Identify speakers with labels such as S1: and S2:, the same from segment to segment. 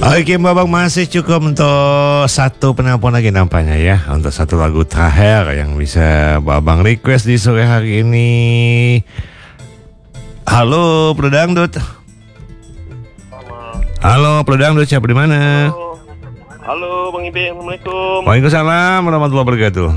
S1: Okey, Babang, masih cukup untuk satu penelpon lagi nampaknya ya. Untuk satu lagu terakhir yang bisa Babang request di sore hari ini. Halo, Pedangdut. Halo, Pedangdut, siapa di mana?
S2: Halo, Bang Ibeng. Assalamualaikum.
S1: Waalaikumsalam warahmatullahi wabarakatuh.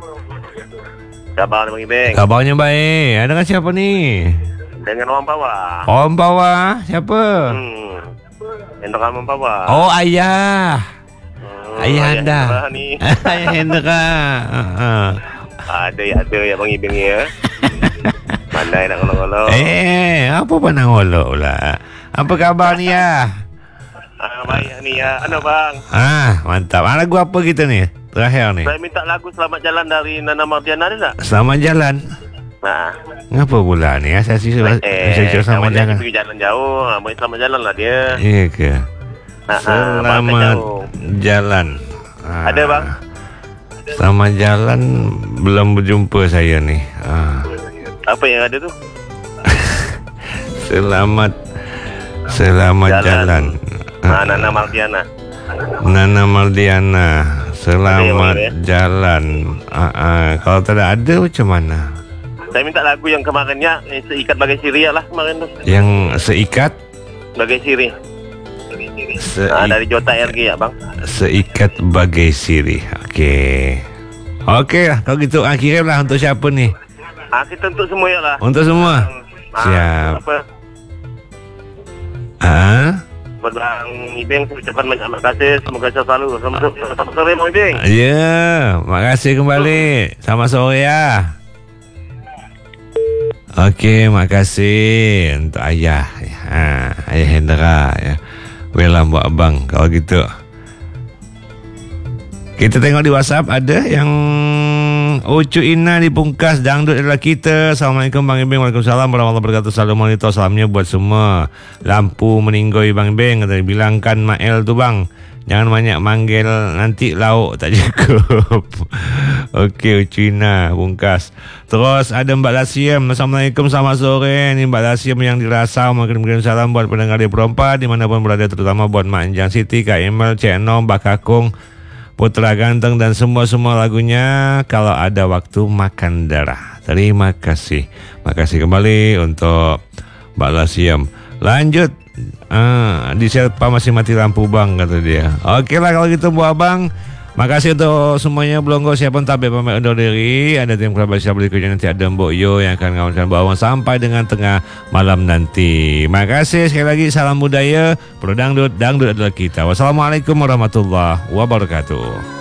S2: Kabar Bang Ibeng?
S1: Kabarnya baik. Ada dengan siapa nih?
S2: Dengan Om Pawa.
S1: Om Pawa, siapa?
S2: Hendra Om Pawa.
S1: Oh, ayah. Ayah anda.
S2: Nih.
S1: Ayah Hendra.
S2: Ada ya Bang Ibeng ya. Pandai nak ngolok-ngolok.
S1: Apa pandang ngolok pula? Apa kabar ni ya?
S2: Baik ni ya. Ano bang?
S1: Mantap. Lagu apa kita ni? Terakhir ni.
S2: Saya minta lagu Selamat Jalan dari Nana Mardiana ada tak?
S1: Selamat Jalan. Ngapa pula ni? Saya selamat jalan.
S2: Pergi jalan jauh. Mau selamat jalan lah dia.
S1: Iya ke? Selamat jalan.
S2: Ada bang?
S1: Selamat jalan. Belum berjumpa saya ni.
S2: Apa yang ada tu?
S1: Selamat jalan.
S2: Nana Mardiana.
S1: Nana Mardiana. Selamat jalan. Kalau tidak ada macam mana?
S2: Saya minta lagu yang kemarinnya Seikat Bagai Siri lah kemarin tu.
S1: Yang Seikat
S2: Bagai Siri. Dari Jota RG ya bang. Seikat
S1: Bagai Siri. Okey lah. Kalau gitu kirim lah untuk siapa ni?
S2: Kita untuk semua ya lah.
S1: Untuk semua. Siap.
S2: Buat Bang Ibeng, saya ucapkan banyak terima kasih. Semoga saya selalu. Selamat sore Bang Ibeng.
S1: Ya, makasih kembali. Selamat sore ya. Okey, makasih untuk ayah. Ayah Hendra ya. Welam buat abang kalau gitu. Kita tengok di WhatsApp ada yang Ucu Ina di Pungkas, dangdut adalah kita. Assalamualaikum Bang Ibeng. Waalaikumsalam warahmatullahi wabarakatuh. Salam monitor, salamnya buat semua. Lampu meninggoy Bang Ibeng. Kata bilangkan Mael tu bang, jangan banyak manggil, nanti lauk tak cukup. Okey, Ucu Ina Pungkas. Terus ada Mbak Lasiem. Assalamualaikum, selamat sore. Ini Mbak Lasiem yang dirasa mengirim salam buat pendengar di Perempat dimanapun berada, terutama buat Mak Enjang Siti, Kak Emel, Cik Nom, Mbak Kakung, Putra Ganteng dan semua lagunya. Kalau ada waktu makan darah. Terima kasih. Makasih kembali untuk Mbak Lasiem. Lanjut. Di Serpa masih mati lampu bang, kata dia. Okey lah kalau gitu Bu Abang. Makasih untuk semuanya. Belonggo siapa pun tabik pamit undur diri. Ada tim kolaborasi berikutnya, nanti ada Mbok Yo yang akan ngawankan Bu Abang sampai dengan tengah malam nanti. Makasih sekali lagi. Salam budaya. Pro Dangdut, dangdut adalah kita. Wassalamualaikum warahmatullahi wabarakatuh.